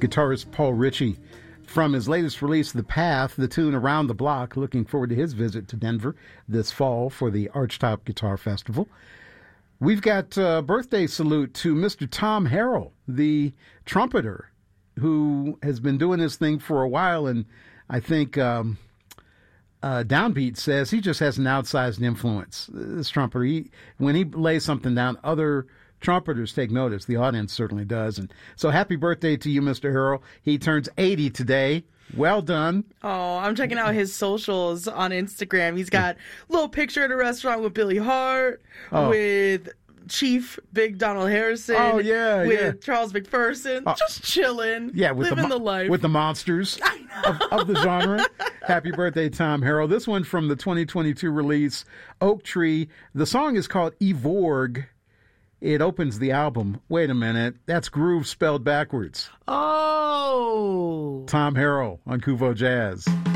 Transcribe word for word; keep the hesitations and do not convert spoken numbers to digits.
guitarist Paul Ritchie from his latest release, The Path, the tune Around the Block. Looking forward to his visit to Denver this fall for the Archtop Guitar Festival. We've got a birthday salute to Mister Tom Harrell, the trumpeter, who has been doing this thing for a while, and I think um, uh, Downbeat says he just has an outsized influence. This trumpeter, he, when he lays something down, other trumpeters take notice. The audience certainly does. And so happy birthday to you, Mister Harrell. He turns eighty today. Well done. Oh, I'm checking out his socials on Instagram. He's got a little picture at a restaurant with Billy Hart, oh. with Chief Big Donald Harrison. Oh, yeah, with yeah. Charles McPherson. Oh. Just chilling. Yeah, with living the, the life. With the monsters of, of the genre. Happy birthday, Tom Harrell. This one from the twenty twenty-two release, Oak Tree. The song is called Evorg. It opens the album. Wait a minute. That's groove spelled backwards. Oh. Tom Harrell on Kuvo Jazz.